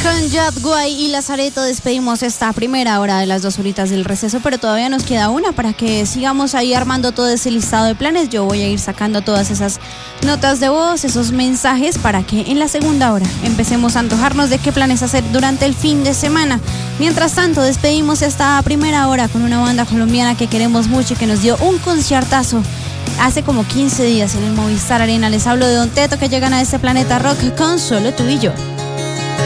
Con Jad Guay y Lazareto despedimos esta primera hora de las 2 horitas del receso, pero todavía nos queda una para que sigamos ahí armando todo ese listado de planes. Yo voy a ir sacando todas esas notas de voz, esos mensajes, para que en la segunda hora empecemos a antojarnos de qué planes hacer durante el fin de semana. Mientras tanto, despedimos esta primera hora con una banda colombiana que queremos mucho y que nos dio un conciertazo hace como 15 días en el Movistar Arena. Les hablo de Don Teto, que llegan a este planeta rock con Solo Tú y Yo.